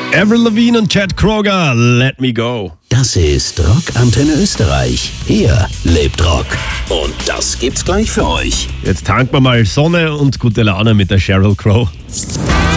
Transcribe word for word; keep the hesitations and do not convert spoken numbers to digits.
Avril Lavigne und Chad Kroger, Let Me Go. Das ist Rock Antenne Österreich. Hier lebt Rock. Und das gibt's gleich für euch. Jetzt tanken wir mal Sonne und gute Laune mit der Sheryl Crow.